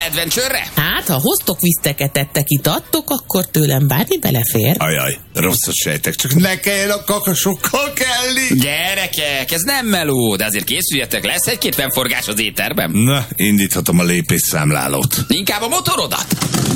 adventure-re? Hát, ha hoztok, viszteket, ettek, itattok, akkor tőlem bármi belefér. Ajaj, rosszat sejtek, csak ne kelljen a kakasokkal kelni. Gyerekek, ez nem meló, de azért készüljetek, lesz egy-két fennforgás az éterben. Na, indíthatom a lépésszámlálót. Inkább a motorodat.